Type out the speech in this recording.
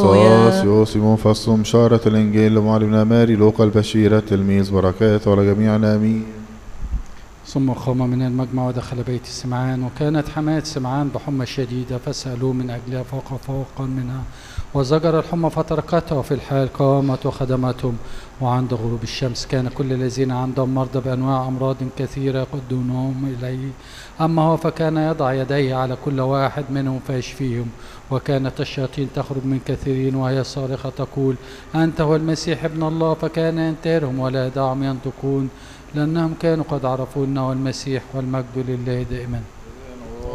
صاص يوسم فصم شارة الإنجيل لمعلمنا ماري لوقا البشير التلميذ بركاته على جميعنا آمين. ثم قام من المجمع ودخل بيت سمعان، وكانت حماة سمعان بحمى شديدة فسألوه من أجلها فوقا منها، وزجر الحمى فتركته، في الحال قامت وخدمتهم. وعند غروب الشمس كان كل الذين عندهم مرضى بأنواع أمراض كثيرة يقدونهم إليه، أما هو فكان يضع يديه على كل واحد منهم فيشفيهم. وكانت الشياطين تخرج من كثيرين وهي صارخة تقول: أنت هو المسيح ابن الله. فكان ينتهرهم ولا يدعهم ينطقون، لأنهم كانوا قد عرفوا أنه المسيح، والمجد لله دائما.